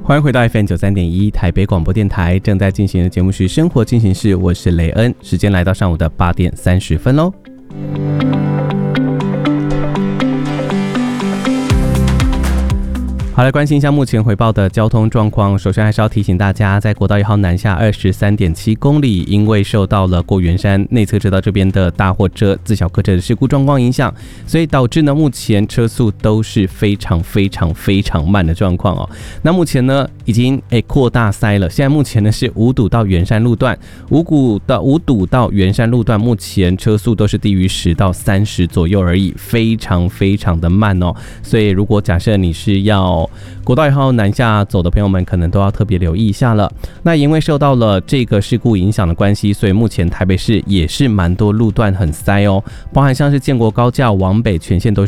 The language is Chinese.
欢迎回到 FM93.1 台北广播电台，正在进行的节目是生活进行式，我是雷恩，时间来到上午的8点30分咯。好，来关心一下目前回报的交通状况。首先还是要提醒大家，在国道1号南下23.7公里，因为受到了过圆山内侧车道这边的大货车、自小客车的事故状况影响，所以导致呢目前车速都是非常慢的状况哦。那目前呢已经扩大塞了，现在目前呢是五堵到圆山路段，五堵到圆山路段，目前车速都是低于10到30左右而已，非常的慢哦。所以如果假设你是要国道1号南下走的朋友们，可能都要特别留意一下了。那因为受到了这个事故影响的关系，所以目前台北市也是蛮多路段很塞哦，包含像是建国高架往北全线都是